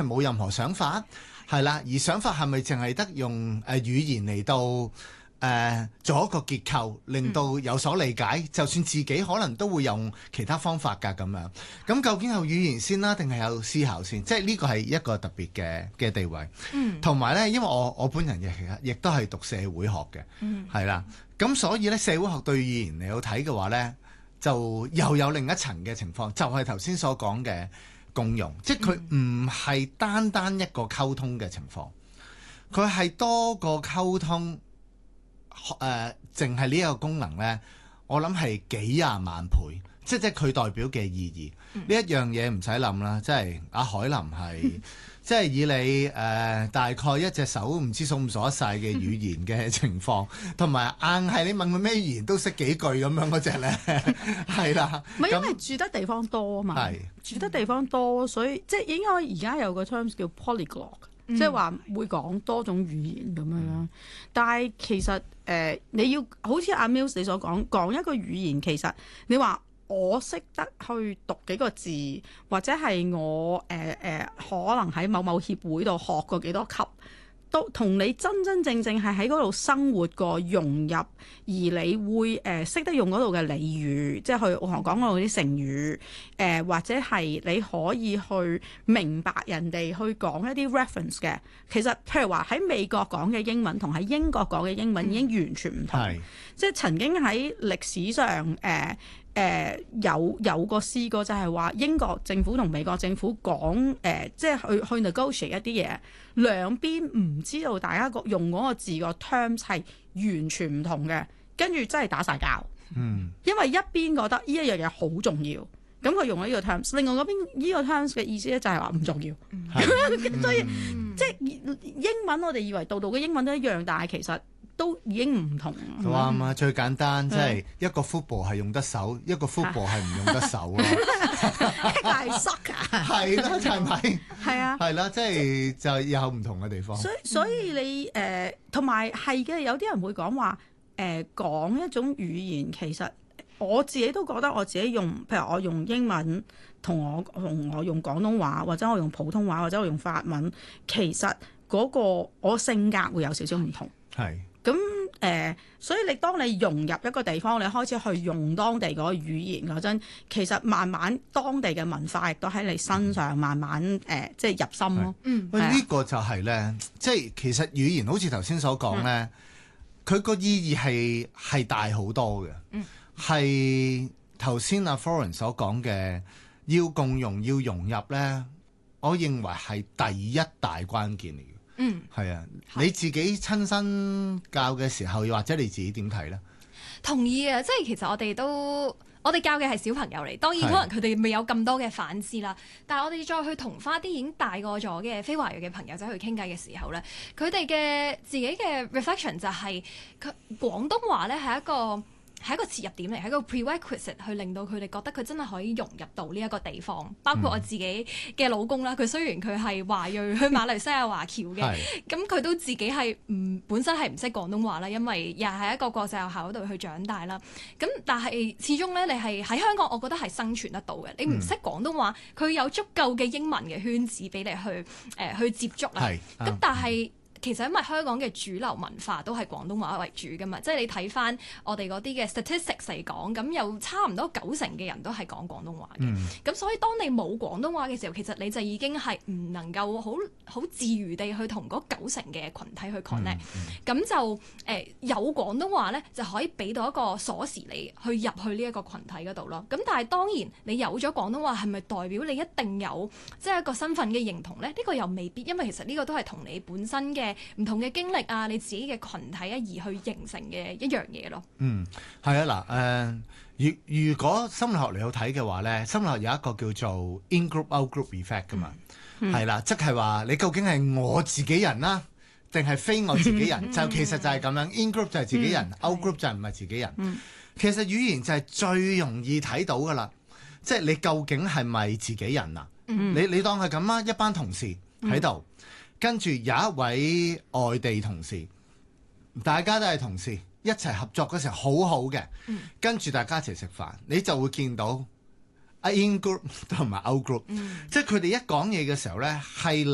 係冇任何想法，係啦。而想法係咪淨係得用語言嚟到做一個結構，令到有所理解？就算自己可能都會用其他方法㗎咁樣。咁究竟有語言先啦，定係有思考先？即係呢個係一個特別嘅地位。同埋呢，因為我本人亦都係讀社會學嘅，係啦。咁所以呢，社會學對語言嚟到睇嘅話呢，就又有另一層嘅情況，就係頭先所講嘅共融，即係佢唔係單單一個溝通嘅情況，佢係多個溝通。淨係呢一個功能呢，我諗係幾廿萬倍，即係佢代表嘅意義。呢一樣嘢唔使諗啦，即係阿海林係，即係以你大概一隻手唔知數唔數得晒嘅語言嘅情況，同埋硬係你問佢咩語言都識幾句咁樣嗰隻呢，係啦。 唔係因為住得地方多啊嘛，住得地方多，所以即係應該而家有個 terms 叫 polyglot。即係話會講多種語言咁樣，但係其實你要好似阿 Mills 你所講一個語言，其實你話我識得去讀幾個字，或者係我可能喺某某協會度學過幾多級，都同你真真正正係喺嗰度生活過融入，而你會識得用嗰度嘅俚語，即係去我講嗰度啲成語，或者係你可以去明白人哋去講一啲 reference 嘅。其實譬如話喺美國講嘅英文同喺英國講嘅英文已經完全唔同。即係曾經喺歷史上有個試過就係話英國政府同美國政府講即係去 negotiate 一啲嘢，兩邊唔知道大家用嗰個字個 terms 係完全唔同嘅，跟住真係打晒交。因為一邊覺得呢一樣嘢好重要，咁佢用咗呢個 terms， 另外嗰邊呢個 terms 嘅意思咧就係話唔重要。所以即係英文我哋以為度嘅英文都一樣，但係其實都已經唔同。 啱啊！最簡單即係一個 football 係用得手，一個 football 係唔用得手咯。 大 soccer 係啦，係咪？ 係啊， 係啦，即係就有唔同嘅地方。 所以你同埋係嘅，有啲人會講話講一種語言，其實我自己都覺得我自己用，譬如我用英文同我用廣東話，或者我用普通話，或者我用法文，其實嗰個我性格會有少少唔同。 係。 咁所以當你融入一個地方，你開始去用當地嗰個語言嗰陣，其實慢慢當地嘅文化亦都喺你身上慢慢即係入心咯。 喂，呢個就係咧，即係其實語言好似頭先所講咧，佢個意義係大好多嘅。係頭先阿 Florence 所講嘅，要共融要融入咧，我認為係第一大關鍵嚟嘅。係啊，你自己親身教嘅時候，又或者你自己點睇呢？ 同意啊，即係其實我哋教嘅係小朋友嚟，當然可能佢哋未有咁多嘅反思啦。但係我哋再去同返啲已經大個咗嘅非華裔嘅朋友仔去傾偈嘅時候咧，佢哋嘅自己嘅 reflection 就係廣東話咧係一個切入點嚟，係一個 prerequisite 去令到佢哋覺得佢真係可以融入到呢一個地方。包括我自己嘅老公啦，佢雖然佢係華裔去馬來西亞華僑嘅，咁佢都自己係本身係唔識廣東話啦，因為又係一個國際學校嗰度去長大啦。咁但係始終咧，你係喺香港，我覺得係生存得到嘅。你唔識廣東話，佢有足夠嘅英文嘅圈子俾你去接觸啦。咁但係其實因為香港嘅主流文化都係廣東話為主㗎嘛，即係你睇返我哋嗰啲嘅 statistics 嚟講，咁有差唔多90%嘅人都係講廣東話嘅。咁所以當你冇廣東話嘅時候，其實你就已經係唔能夠好自如地去同嗰90%嘅群體去 connect。咁就有廣東話咧，就可以俾到一個鎖匙你去入去呢一個群體嗰度咯。咁但係當然你有咗廣東話，係咪代表你一定有即係一個身份嘅認同咧？呢個又未必，因為其實呢個都係同你本身嘅唔同嘅經歷啊，你自己嘅群體而去形成嘅一樣嘢咯。 係啊嗱，如果心理學嚟到睇嘅話咧，心理學有一個叫做 in group out group effect 噶嘛，係啦，即係話你究竟係我自己人啦，定係非我自己人？就其實就係咁樣，in group 就係自己人，out group 就係唔係自己人。其實語言就係最容易睇到噶啦，即係你究竟係咪自己人啊？你當係咁啊，一班同事喺度。跟住有一位外地同事，大家都係同事，一齊合作嗰時候好好嘅。跟住大家一齊食飯，你就會見到 in group 同埋 out group，即係佢哋一講嘢嘅時候呢，係